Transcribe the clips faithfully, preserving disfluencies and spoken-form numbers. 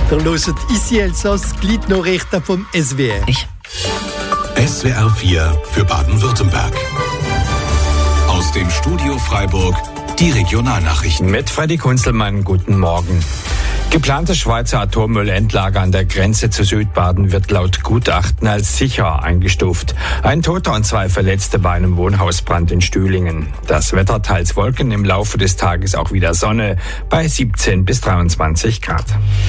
Ihr hört «Ici Elsass», Gliednachrichten vom S W R. Ich. S W R vier für Baden-Württemberg. Aus dem Studio Freiburg die Regionalnachrichten. Mit Freddy Kunzelmann, guten Morgen. Geplantes Schweizer Atommüllendlager an der Grenze zu Südbaden wird laut Gutachten als sicher eingestuft. Ein Toter und zwei Verletzte bei einem Wohnhausbrand in Stühlingen. Das Wetter teils Wolken, im Laufe des Tages auch wieder Sonne bei siebzehn bis dreiundzwanzig Grad.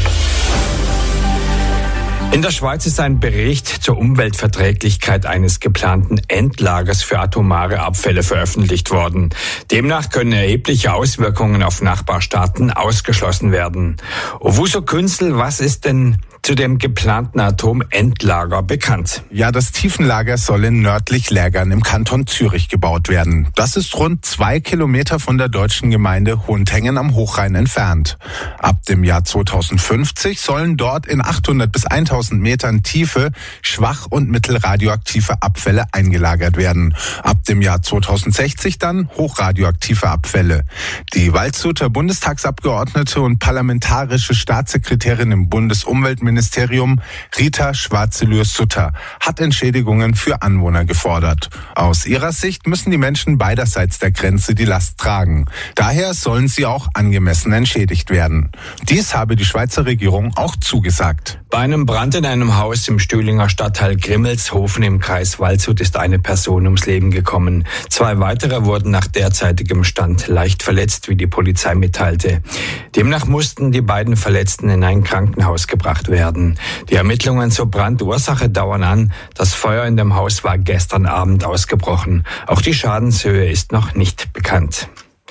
In der Schweiz ist ein Bericht zur Umweltverträglichkeit eines geplanten Endlagers für atomare Abfälle veröffentlicht worden. Demnach können erhebliche Auswirkungen auf Nachbarstaaten ausgeschlossen werden. Owusu Künzel, was ist denn zu dem geplanten Atomendlager bekannt? Ja, das Tiefenlager soll in nördlich Lägern im Kanton Zürich gebaut werden. Das ist rund zwei Kilometer von der deutschen Gemeinde Hohentengen am Hochrhein entfernt. Ab dem Jahr zweitausendfünfzig sollen dort in achthundert bis tausend Metern Tiefe schwach- und mittelradioaktive Abfälle eingelagert werden. Ab dem Jahr zweitausendsechzig dann hochradioaktive Abfälle. Die Waldshuter Bundestagsabgeordnete und parlamentarische Staatssekretärin im Bundesumweltministerium Ministerium Rita Schwarzelür-Sutter hat Entschädigungen für Anwohner gefordert. Aus ihrer Sicht müssen die Menschen beiderseits der Grenze die Last tragen. Daher sollen sie auch angemessen entschädigt werden. Dies habe die Schweizer Regierung auch zugesagt. Bei einem Brand in einem Haus im Stühlinger Stadtteil Grimmelshofen im Kreis Waldshut ist eine Person ums Leben gekommen. Zwei weitere wurden nach derzeitigem Stand leicht verletzt, wie die Polizei mitteilte. Demnach mussten die beiden Verletzten in ein Krankenhaus gebracht werden. Die Ermittlungen zur Brandursache dauern an. Das Feuer in dem Haus war gestern Abend ausgebrochen. Auch die Schadenshöhe ist noch nicht bekannt.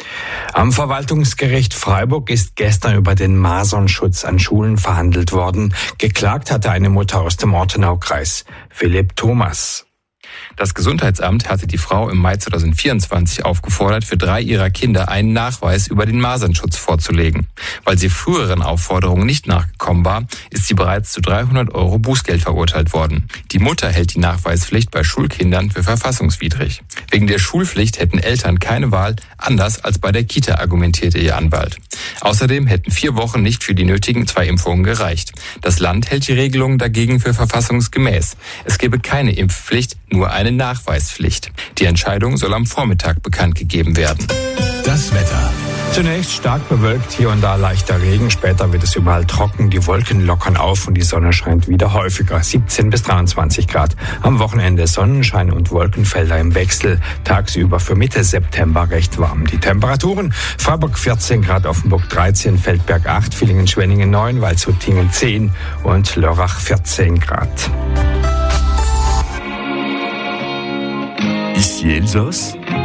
Am Verwaltungsgericht Freiburg ist gestern über den Masernschutz an Schulen verhandelt worden. Geklagt hatte eine Mutter aus dem Ortenaukreis, Philipp Thomas. Das Gesundheitsamt hatte die Frau im Mai zweitausendvierundzwanzig aufgefordert, für drei ihrer Kinder einen Nachweis über den Masernschutz vorzulegen. Weil sie früheren Aufforderungen nicht nachgekommen war, ist sie bereits zu dreihundert Euro Bußgeld verurteilt worden. Die Mutter hält die Nachweispflicht bei Schulkindern für verfassungswidrig. Wegen der Schulpflicht hätten Eltern keine Wahl, anders als bei der Kita, argumentierte ihr Anwalt. Außerdem hätten vier Wochen nicht für die nötigen zwei Impfungen gereicht. Das Land hält die Regelung dagegen für verfassungsgemäß. Es gebe keine Impfpflicht, nur eine Nachweispflicht. Die Entscheidung soll am Vormittag bekannt gegeben werden. Das Wetter. Zunächst stark bewölkt, hier und da leichter Regen. Später wird es überall trocken. Die Wolken lockern auf und die Sonne scheint wieder häufiger. siebzehn bis dreiundzwanzig Grad. Am Wochenende Sonnenschein und Wolkenfelder im Wechsel. Tagsüber für Mitte September recht warm. Die Temperaturen: Freiburg vierzehn Grad, Offenburg dreizehn, Feldberg acht, Villingen-Schwenningen neun, Waldshut-Tiengen zehn und Lörrach vierzehn Grad. Ici Elsass,